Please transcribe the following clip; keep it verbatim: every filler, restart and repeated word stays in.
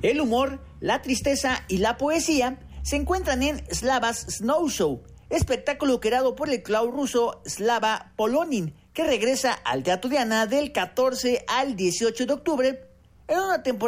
El humor, la tristeza y la poesía se encuentran en Slavas Snow Show, espectáculo creado por el clown ruso Slava Polonin, que regresa al Teatro Diana del catorce al dieciocho de octubre en una temporada